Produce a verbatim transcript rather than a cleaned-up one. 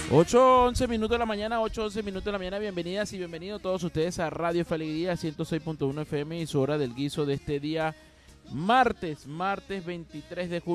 ocho once minutos de la mañana, ocho once minutos de la mañana. Bienvenidas y bienvenidos todos ustedes a Radio Fe Alegría ciento seis punto uno F M y su hora del guiso de este día martes, martes veintitrés de julio.